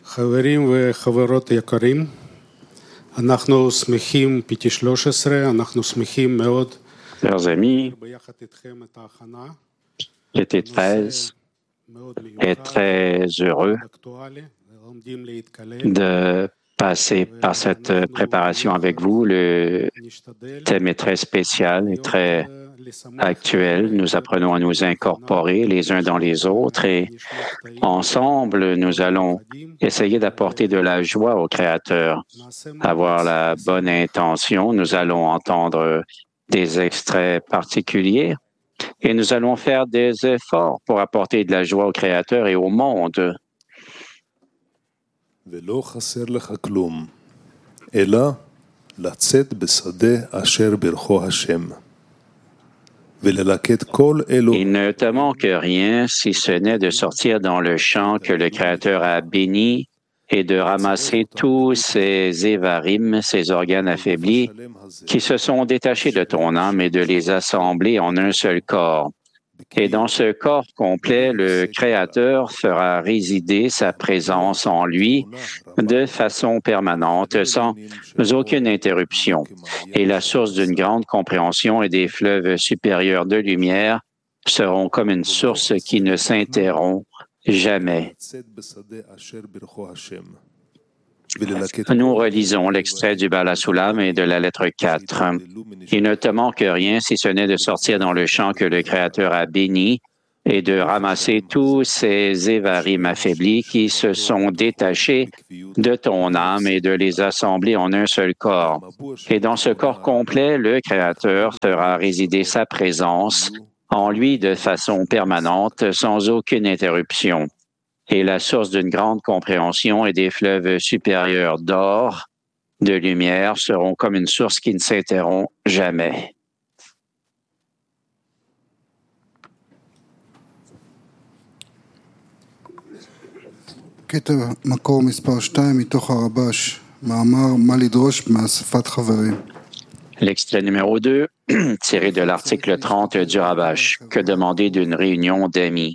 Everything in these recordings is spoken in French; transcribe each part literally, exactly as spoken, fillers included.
חברים וחברות יקרים, אנחנו שמחים פי שלוש עשרה, אנחנו שמחים מאוד Chers amis, ביחד איתכם את ההכנה. l'été treize est très heureux אקטואלי, לומדים להתקלל, de passer par cette préparation avec vous. Le thème est très spécial et très actuel. Nous apprenons à nous incorporer les uns dans les autres et ensemble, nous allons essayer d'apporter de la joie au Créateur, avoir la bonne intention. Nous allons entendre des extraits particuliers et nous allons faire des efforts pour apporter de la joie au Créateur et au monde. ולא חסר לך כלום, אלא לצאת בשדה אשר ברכו השם, וללקט כל אלו. Il ne te manque rien si ce n'est de sortir dans le champ que le Créateur a béni et de ramasser tous ces évarim, ces organes affaiblis, qui se sont détachés de ton âme et de les assembler en un seul corps. Et dans ce corps complet, le Créateur fera résider sa présence en lui de façon permanente, sans aucune interruption. Et la source d'une grande compréhension et des fleuves supérieurs de lumière seront comme une source qui ne s'interrompt jamais. Nous relisons l'extrait du Bala Sulam et de la lettre quatre. Il ne te manque rien si ce n'est de sortir dans le champ que le Créateur a béni et de ramasser tous ces évarim affaiblis qui se sont détachés de ton âme et de les assembler en un seul corps. Et dans ce corps complet, le Créateur fera résider sa présence en lui de façon permanente, sans aucune interruption. Et la source d'une grande compréhension et des fleuves supérieurs d'or, de lumière, seront comme une source qui ne s'interrompt jamais. קטע מקור מספר שתיים מתוך הרב"ש, מאמר מה לדרוש מאספת חברים. L'extrait numéro deux, tiré de l'article trente du Rabash. Que demander d'une réunion d'amis?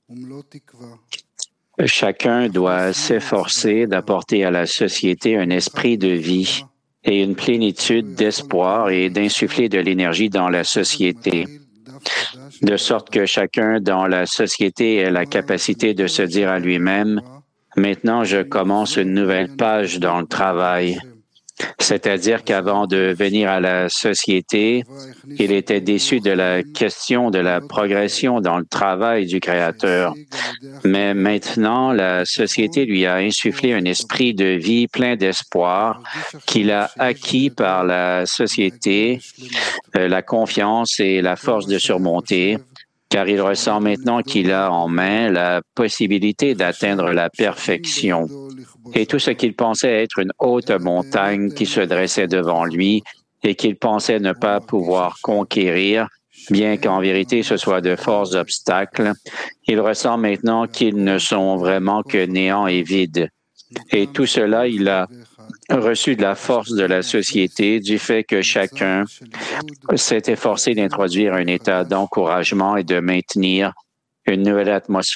Chacun doit s'efforcer d'apporter à la société un esprit de vie et une plénitude d'espoir et d'insuffler de l'énergie dans la société, de sorte que chacun dans la société ait la capacité de se dire à lui-même « Maintenant, je commence une nouvelle page dans le travail ». C'est-à-dire qu'avant de venir à la société, il était déçu de la question de la progression dans le travail du Créateur. Mais maintenant, la société lui a insufflé un esprit de vie plein d'espoir qu'il a acquis par la société, la confiance et la force de surmonter, car il ressent maintenant qu'il a en main la possibilité d'atteindre la perfection. Et tout ce qu'il pensait être une haute montagne qui se dressait devant lui et qu'il pensait ne pas pouvoir conquérir, bien qu'en vérité ce soit de forts obstacles, il ressent maintenant qu'ils ne sont vraiment que néant et vide. Et tout cela, il a reçu de la force de la société, du fait que chacun s'est efforcé d'introduire un état d'encouragement et de maintenir une nouvelle atmosphère